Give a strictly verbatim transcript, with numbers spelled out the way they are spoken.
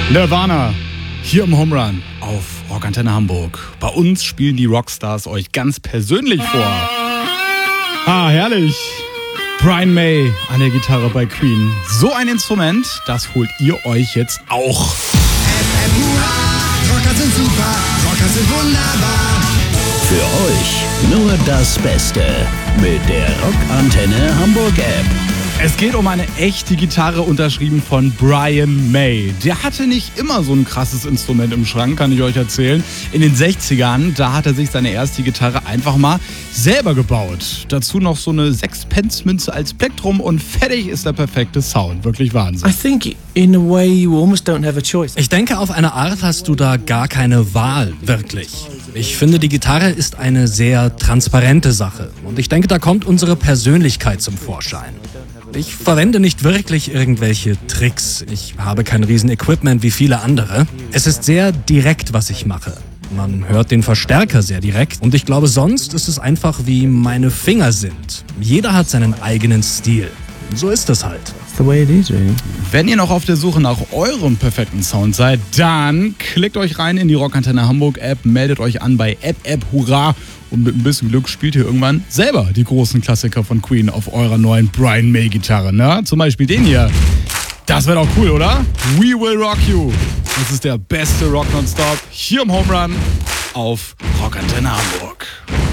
Nirvana, hier im Home Run auf Rockantenne Hamburg. Bei uns spielen die Rockstars euch ganz persönlich vor. Ah, herrlich. Brian May an der Gitarre bei Queen. So ein Instrument, das holt ihr euch jetzt auch. F M Hurra, Rocker sind super, Rocker sind wunderbar. Für euch nur das Beste mit der Rockantenne Hamburg App. Es geht um eine echte Gitarre, unterschrieben von Brian May. Der hatte nicht immer so ein krasses Instrument im Schrank, kann ich euch erzählen. In den sechzigern, da hat er sich seine erste Gitarre einfach mal selber gebaut. Dazu noch so eine sechs-Pence-Münze als Plektrum und fertig ist der perfekte Sound. Wirklich Wahnsinn. I think in a way you almost don't have a choice. Ich denke, auf eine Art hast du da gar keine Wahl, wirklich. Ich finde, die Gitarre ist eine sehr transparente Sache. Und ich denke, da kommt unsere Persönlichkeit zum Vorschein. Ich verwende nicht wirklich irgendwelche Tricks. Ich habe kein Riesen-Equipment wie viele andere. Es ist sehr direkt, was ich mache. Man hört den Verstärker sehr direkt. Und ich glaube, sonst ist es einfach, wie meine Finger sind. Jeder hat seinen eigenen Stil. So ist es halt. The way it is, really. Wenn ihr noch auf der Suche nach eurem perfekten Sound seid, dann klickt euch rein in die Rockantenne Hamburg App, meldet euch an bei App App Hurra und mit ein bisschen Glück spielt ihr irgendwann selber die großen Klassiker von Queen auf eurer neuen Brian May Gitarre, ne? Zum Beispiel den hier. Das wäre doch cool, oder? We Will Rock You. Das ist der beste Rock Nonstop hier im Home Run auf Rockantenne Hamburg.